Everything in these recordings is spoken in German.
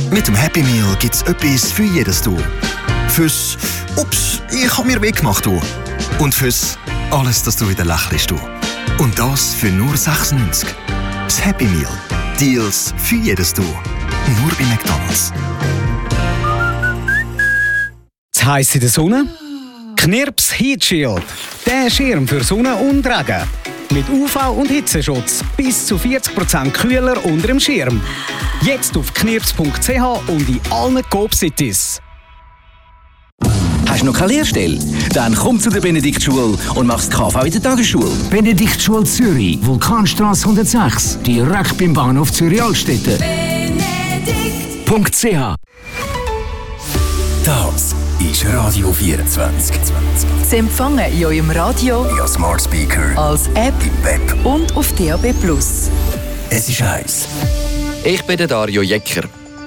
Mit dem Happy Meal gibt es etwas für jedes Du. Fürs «Ups, ich habe mir weggemacht» du. Und fürs «Alles, dass du wieder lächelst» du. Und das für nur 6,90. Das Happy Meal. Deals für jedes Du. Nur bei McDonald's. Zu heiß in der Sonne? Knirps Heat Shield. Der Schirm für Sonne und Regen. Mit UV- und Hitzeschutz. Bis zu 40% kühler unter dem Schirm. Jetzt auf knirps.ch und in allen Coop-Cities. Hast du noch keine Lehrstelle? Dann komm zu der Benediktschule und mach das KV in der Tagesschule. Benediktschule Zürich, Vulkanstrasse 106, direkt beim Bahnhof Zürich-Altstetten. Benedikt.ch. Das ist Radio 24. Sie empfangen in eurem Radio, via Smart Speaker, als App im Web und auf DAB+. Es ist heiß. Ich bin der Dario Jecker.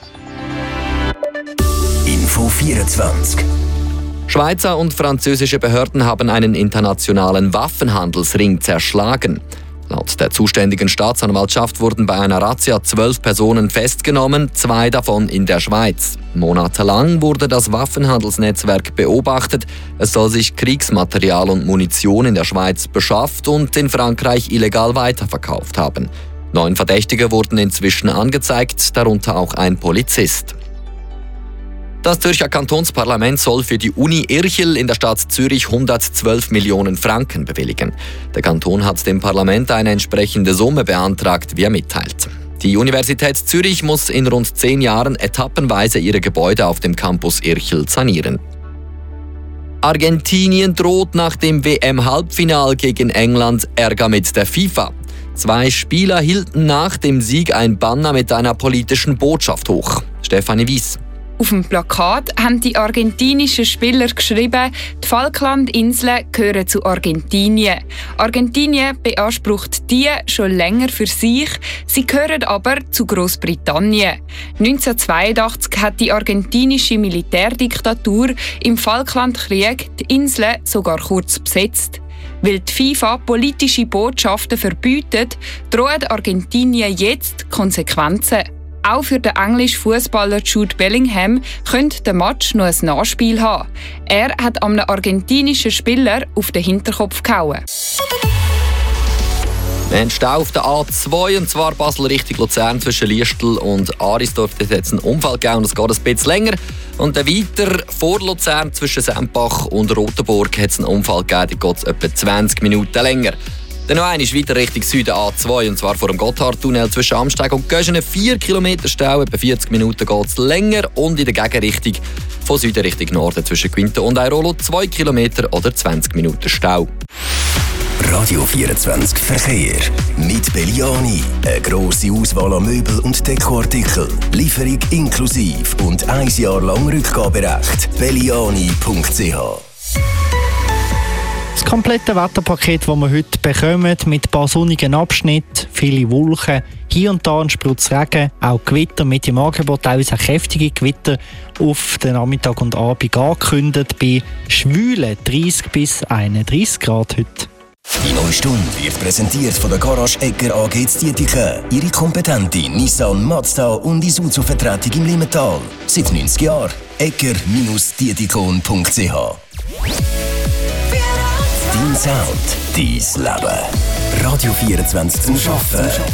Info 24. Schweizer und französische Behörden haben einen internationalen Waffenhandelsring zerschlagen. Laut der zuständigen Staatsanwaltschaft wurden bei einer Razzia 12 Personen festgenommen, 2 davon in der Schweiz. Monatelang wurde das Waffenhandelsnetzwerk beobachtet. Es soll sich Kriegsmaterial und Munition in der Schweiz beschafft und in Frankreich illegal weiterverkauft haben. 9 Verdächtige wurden inzwischen angezeigt, darunter auch ein Polizist. Das Zürcher Kantonsparlament soll für die Uni Irchel in der Stadt Zürich 112 Millionen Franken bewilligen. Der Kanton hat dem Parlament eine entsprechende Summe beantragt, wie er mitteilt. Die Universität Zürich muss in rund 10 Jahren etappenweise ihre Gebäude auf dem Campus Irchel sanieren. Argentinien droht nach dem WM-Halbfinal gegen England Ärger mit der FIFA. 2 Spieler hielten nach dem Sieg ein Banner mit einer politischen Botschaft hoch. Stefanie Wies. Auf dem Plakat haben die argentinischen Spieler geschrieben, die Falklandinseln gehören zu Argentinien. Argentinien beansprucht die schon länger für sich, sie gehören aber zu Großbritannien. 1982 hat die argentinische Militärdiktatur im Falklandkrieg die Inseln sogar kurz besetzt. Weil die FIFA politische Botschaften verbietet, drohen Argentinien jetzt Konsequenzen. Auch für den englischen Fußballer Jude Bellingham könnte der Match noch ein Nachspiel haben. Er hat einem argentinischen Spieler auf den Hinterkopf gehauen. Wir haben Stau auf der A2, und zwar Basel Richtung Luzern zwischen Liestel und Arisdorf. Dort hat es einen Unfall gegeben und es geht ein bisschen länger. Und dann weiter vor Luzern zwischen Sempach und Rotenburg hat es einen Unfall gegeben, da geht es etwa 20 Minuten länger. Dann noch einmal weiter Richtung Süden A2, und zwar vor dem Gotthardtunnel zwischen Amsteg und Göschenen. 4 Kilometer Stau, etwa 40 Minuten geht es länger. Und in der Gegenrichtung von Süden Richtung Norden zwischen Quinten und Airolo 2 Kilometer oder 20 Minuten Stau. Radio 24 Verkehr. Mit Belliani. Eine grosse Auswahl an Möbel und Dekoartikeln. Lieferung inklusiv und 1 Jahr lang Rückgaberecht. Belliani.ch. Das komplette Wetterpaket, das wir heute bekommen, mit ein paar sonnigen Abschnitten, viele Wolken, hier und da ein Sprutz Regen, auch Gewitter mit dem Angebot, teilweise auch kräftige Gewitter auf den Nachmittag und Abend angekündigt, bei schwülen 30 bis 31 Grad heute. Die neue Stunde wird präsentiert von der Garage Egger AG Dietiken. Ihre kompetente Nissan, Mazda und Isuzu-Vertretung im Limmental. Seit 90 Jahren. Egger-dietikon.ch. Dein Sound, dein Leben. Radio 24 zum Arbeiten.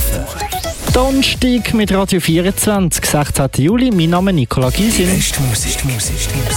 Donnerstag mit Radio 24, 16. Juli. Mein Name ist Nicola Gysin. Beste Musik.